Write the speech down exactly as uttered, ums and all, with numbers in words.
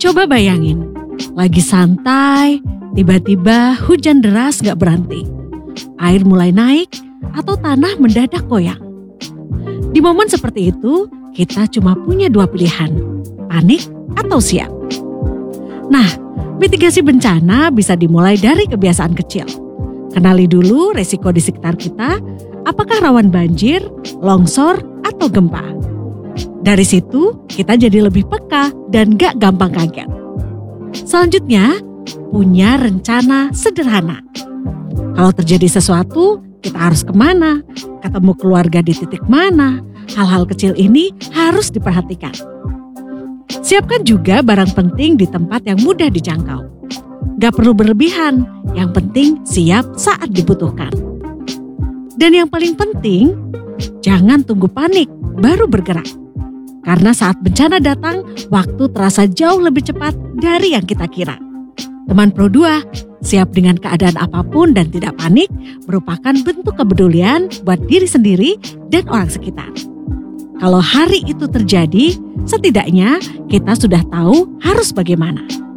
Coba bayangin, lagi santai, tiba-tiba hujan deras gak berhenti. Air mulai naik atau tanah mendadak goyang. Di momen seperti itu, kita cuma punya dua pilihan, panik atau siap. Nah, mitigasi bencana bisa dimulai dari kebiasaan kecil. Kenali dulu resiko di sekitar kita, apakah rawan banjir, longsor, atau gempa. Dari situ, kita jadi lebih peka dan gak gampang kaget. Selanjutnya, punya rencana sederhana. Kalau terjadi sesuatu, kita harus kemana? Ketemu keluarga di titik mana? Hal-hal kecil ini harus diperhatikan. Siapkan juga barang penting di tempat yang mudah dijangkau. Gak perlu berlebihan, yang penting siap saat dibutuhkan. Dan yang paling penting, jangan tunggu panik baru bergerak. Karena saat bencana datang, waktu terasa jauh lebih cepat dari yang kita kira. Teman Pro dua, siap dengan keadaan apapun dan tidak panik merupakan bentuk kepedulian buat diri sendiri dan orang sekitar. Kalau hari itu terjadi, setidaknya kita sudah tahu harus bagaimana.